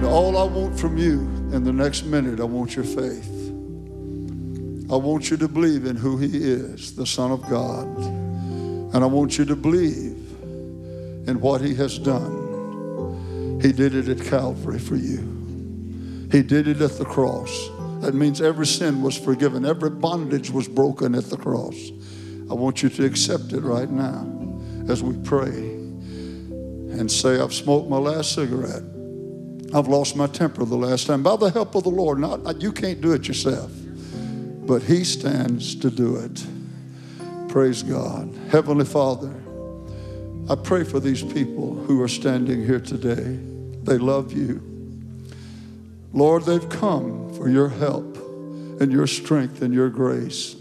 All I want from you in the next minute, I want your faith. I want you to believe in who he is, the Son of God. And I want you to believe in what he has done. He did it at Calvary for you. He did it at the cross. That means every sin was forgiven. Every bondage was broken at the cross. I want you to accept it right now as we pray and say, I've smoked my last cigarette. I've lost my temper the last time. By the help of the Lord, you can't do it yourself, but he stands to do it. Praise God. Heavenly Father, I pray for these people who are standing here today. They love you. Lord, they've come for your help and your strength and your grace.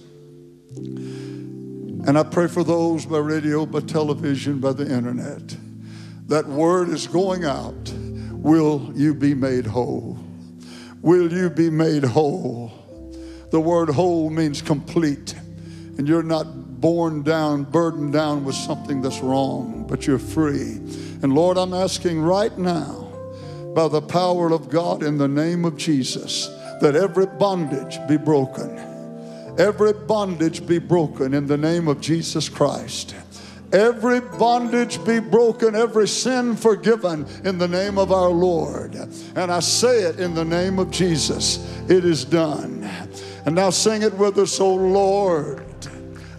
And I pray for those by radio, by television, by the internet. That word is going out. Will you be made whole? Will you be made whole? The word whole means complete. And you're not borne down, burdened down with something that's wrong, but you're free. And Lord, I'm asking right now, by the power of God in the name of Jesus, that every bondage be broken. Every bondage be broken in the name of Jesus Christ. Every bondage be broken, every sin forgiven in the name of our Lord. And I say it in the name of Jesus. It is done. And now sing it with us, oh Lord.